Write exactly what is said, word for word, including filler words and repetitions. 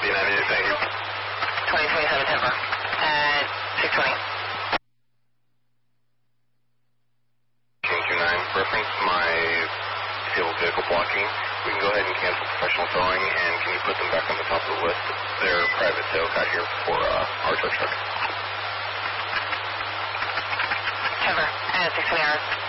D ninety-eight, thank you. twenty twenty-seven Denver. At six twenty. King two nine, reference my disabled vehicle blocking. We can go ahead and cancel professional towing, and can you put them back on the top of the list? They're private sales out here for uh, our tow truck. Denver. At six twenty hours.